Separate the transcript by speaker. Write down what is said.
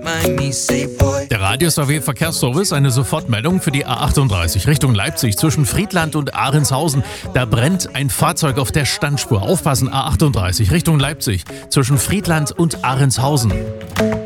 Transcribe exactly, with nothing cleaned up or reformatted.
Speaker 1: Der Radio-S A W-Verkehrsservice, eine Sofortmeldung für die A achtunddreißig Richtung Leipzig zwischen Friedland und Ahrenshausen. Da brennt ein Fahrzeug auf der Standspur. Aufpassen, A achtunddreißig Richtung Leipzig zwischen Friedland und Ahrenshausen.